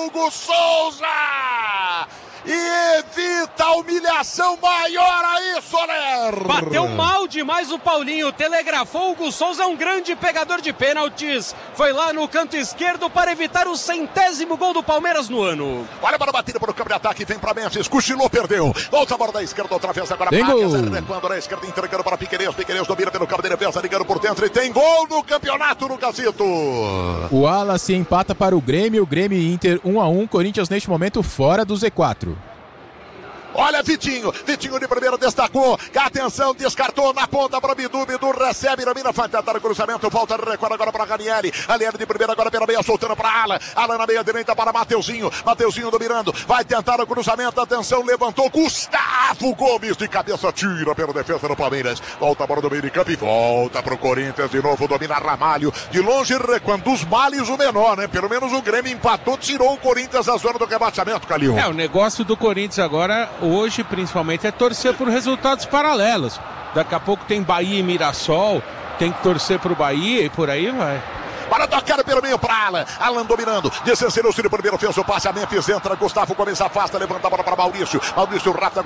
Hugo Souza! E evita a humilhação maior aí, Soler! Bateu mal demais o Paulinho, telegrafou. Hugo Souza é um grande pegador de pênaltis. Foi lá no canto esquerdo para evitar o 100º gol do Palmeiras no ano. Olha para a batida para o campo de ataque, vem para Memphis, cochilou, perdeu. Volta a bola da esquerda, outra vez agora. Vargas, recuando na esquerda, entregando para Piquerez. Piquerez domina pelo campo de defesa, ligando por dentro e tem gol no campeonato no Casito. O Wallace empata para o Grêmio e Inter 1-1. Corinthians neste momento fora do Z4. Olha Vitinho de primeira destacou, atenção, descartou na ponta para Bidu recebe, domina, vai tentar o cruzamento, volta, recuar agora para Ranieri de primeira agora pela meia, soltando para Alan na meia direita para Mateuzinho dominando, vai tentar o cruzamento, atenção, levantou, Gustavo Gomes de cabeça, tira pela defesa do Palmeiras, volta a bola do meio de campo e volta para o Corinthians de novo, domina Ramalho, de longe recuando, dos males o menor, né, pelo menos o Grêmio empatou, tirou o Corinthians da zona do rebaixamento, Calil. O negócio do Corinthians agora, hoje principalmente, é torcer por resultados paralelos. Daqui a pouco tem Bahia e Mirassol, tem que torcer pro Bahia e por aí vai. Para tocar pelo meio para Alan dominando, desceu o primeiro, fez o passe a Memphis, entra Gustavo Gomes, afasta, levanta a bola para Maurício rápido.